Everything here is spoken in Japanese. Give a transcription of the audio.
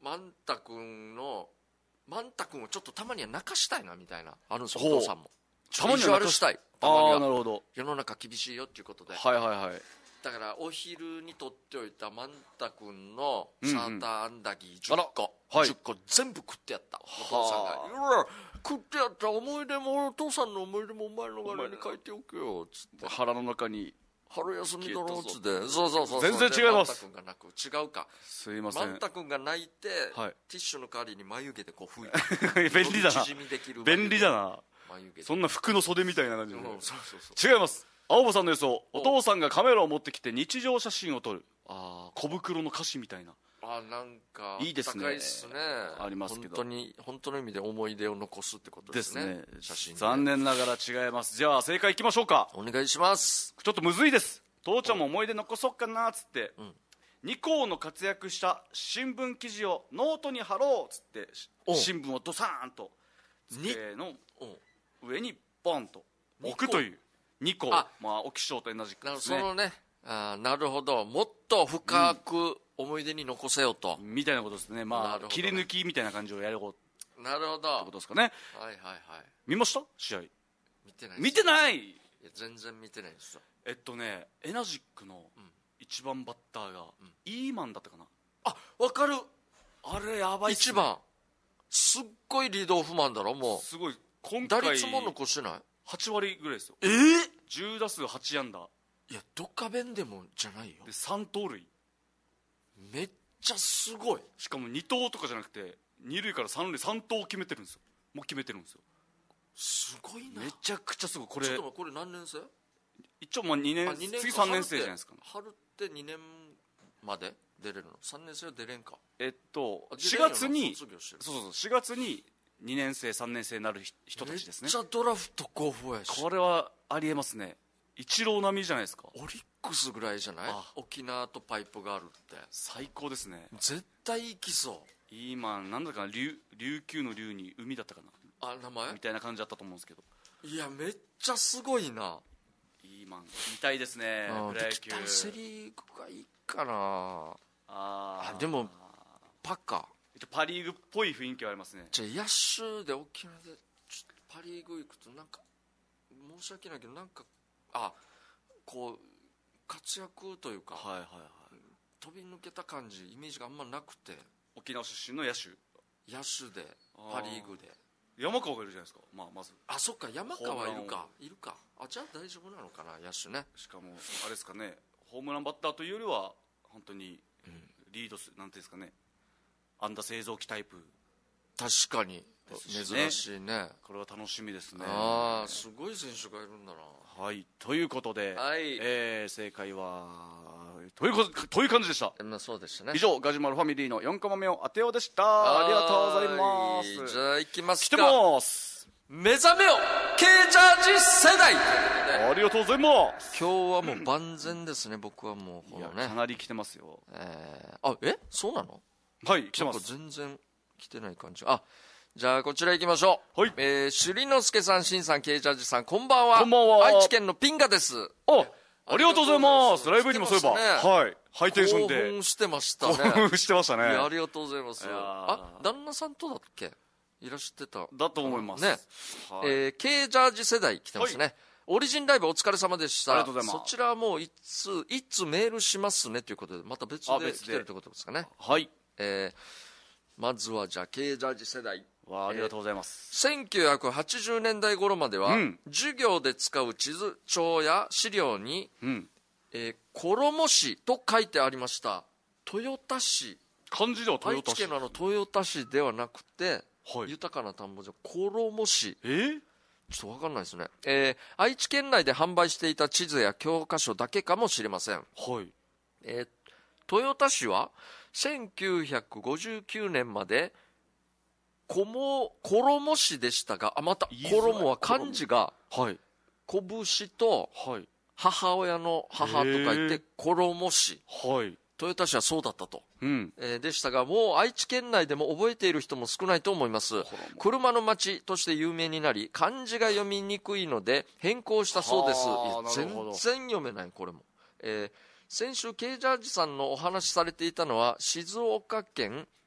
万太くんをちょっとたまには泣かしたいなみたいなあるんですよ、お父さんも。 たまには意地悪したい。たまにはなるほど。 世の中厳しいよっていうことで、 はいはいはい。 だからお昼にとっておいた万太くんのサーターアンダギー10個、 はい、 10個全部食ってやった。お父さんがうわ食ってやった、思い出もお父さんの思い出もお前の柄に書いておくよつって、 腹の中に春休みだろつって、そう全然違います。 万太くんが泣く、違うか、 すいません、 万太くんが泣いて、 はい、 ティッシュの代わりに眉毛でこう拭いて便利だな、便利だな、そんな服の袖みたいな感じで、違います。青葉さんの予想、お父さんがカメラを持ってきて日常写真を撮る。小袋の歌詞みたいな。 なんかいいですね。 高いですね。 ありますけど、 本当の意味で思い出を残すってことですね。写真で。 残念ながら違います。じゃあ正解いきましょうか。 お願いします。 ちょっとむずいです。父ちゃんも思い出残そうかなっつって、二校の活躍した新聞記事をノートに貼ろうっつって新聞をドサーンと机の上にボンと置くという。2個、沖賞と同じくですね。 そのね、なるほど、もっと深く思い出に残せよと、 みたいなことですね。切り抜きみたいな感じをやること。 なるほど。 ってことですかね。 はいはいはい。 見ました試合？ 見てない。 見てない。いや全然見てないですよ。 エナジックの1番バッターがイーマンだったかな。 わかる。 あれやばいっすね。 1番すっごいリードオフマンだろ。もうすごい。今回打率も残してない。 8割ぐらいですよ。10打数8安打。 いやドカベンでもじゃないよ。 で3盗塁。 めっちゃすごい。 しかも2盗とかじゃなくて2塁から3塁3盗決めてるんですよ。もう決めてるんですよ。 すごいな。 めちゃくちゃすごい。これ何年生？ 一応2年、次3年生じゃないですかね。 春って2年まで出れるの？3年生は出れんか。 4月に4月に2年生3年生になる人たちですね。 めっちゃドラフト候補やし。 これはありえますね。イチロー並みじゃないですか。 オリックスぐらいじゃない？沖縄とパイプがあるって最高ですね。 絶対行きそう。 今なんだかな、琉球の琉に海だったかな、 名前みたいな感じだったと思うんですけど。 いやめっちゃすごいな。 いいマン見たいですね。プロ野球セリーグがいいかな。でもパリーグっぽい雰囲気はありますね。 じゃあ野手で沖縄でちょっとパリーグ行くとなんか申し訳ないけどなんかこう活躍というか、飛び抜けた感じイメージがあんまなくて。 沖縄出身の野手でパリーグで山川がいるじゃないですか。まずそっか山川いるか。じゃあ大丈夫なのかな野手ね。 しかもあれですかね、ホームランバッターというよりは本当にリードする、なんていうんですかね、安打製造機タイプ。 確かに珍しいね。 これは楽しみですね。 すごい選手がいるんだな。 はい、ということで、正解はという感じでした。 そうでしたね。 以上ガジュマルファミリーの4コマ目を当てようでした。ありがとうございます。 じゃあ行きますか。 来てます。 目覚めよ K ジャージ世代。 ありがとうございます。 今日はもう万全ですね。僕はもうかなり来てますよ。 そうなの？ はい、来てます。 全然来てない感じ。じゃあこちら行きましょう。首里之助さん、しんさん、K ジャージさん、こんばんは。 こんばんは。 愛知県のピンガです。 ありがとうございます。ライブにもそういえば、ハイテンションで興奮してましたね。 興奮してましたね。 ありがとうございます。旦那さんとだっけ？いらしてた。 だと思いますね。K ジャージ世代来てますね。オリジンライブお疲れ様でした。 ありがとうございます。 そちらはもういつメールしますねということで、また別で来てるということですかね。 はい。 まずはじゃあ K ジャージ世代。 ありがとうございます。 1980年代頃までは、授業で使う地図帳や資料に、衣市と書いてありました。豊田市。 漢字では豊田市。 愛知県の豊田市ではなくて、豊かな田んぼじゃ衣市。ちょっと分かんないですね。愛知県内で販売していた地図や教科書だけかもしれません。豊田市は1959年まで衣市でしたが、また衣は漢字が拳と母親の母と書いて衣市。豊田市はそうだったと、でしたが、もう愛知県内でも覚えている人も少ないと思います。車の町として有名になり、漢字が読みにくいので変更したそうです。全然読めない。これも、先週Kジャージさんのお話しされていたのは静岡県